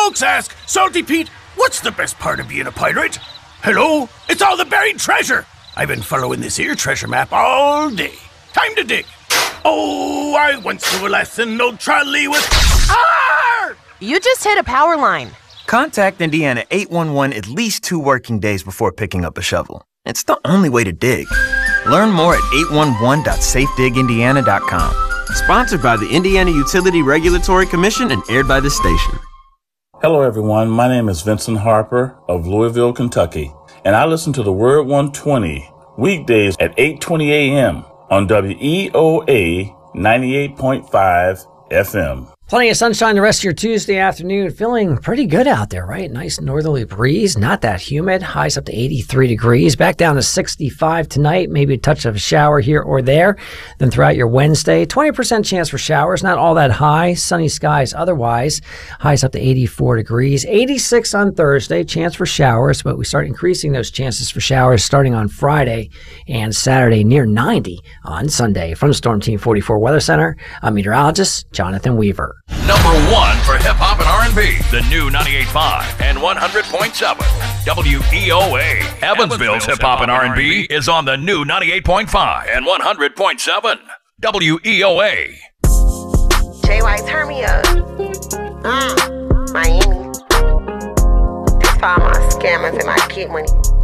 folks ask, Salty Pete, what's the best part of being a pirate? Hello? It's all the buried treasure. I've been following this here treasure map all day. Time to dig. Oh, I once knew a lesson, no trolley with... Arr! You just hit a power line. Contact Indiana 811 at least 2 working days before picking up a shovel. It's the only way to dig. Learn more at 811.safedigindiana.com. Sponsored by the Indiana Utility Regulatory Commission and aired by this station. Hello, everyone. My name is Vincent Harper of Louisville, Kentucky, and I listen to the Word 120 weekdays at 8:20 a.m. on WEOA 98.5 FM. Plenty of sunshine the rest of your Tuesday afternoon. Feeling pretty good out there, right? Nice northerly breeze, not that humid. Highs up to 83 degrees. Back down to 65 tonight. Maybe a touch of a shower here or there. Then throughout your Wednesday, 20% chance for showers. Not all that high. Sunny skies otherwise. Highs up to 84 degrees. 86 on Thursday. Chance for showers, but we start increasing those chances for showers starting on Friday and Saturday, near 90 on Sunday. From Storm Team 44 Weather Center, I'm meteorologist Jonathan Weaver. Number 1 for hip-hop and R&B, the new 98.5 and 100.7 WEOA. Evansville's hip-hop and R&B is on the new 98.5 and 100.7 WEOA. JY, turn me up. Miami. That's for all my scammers and my kid money.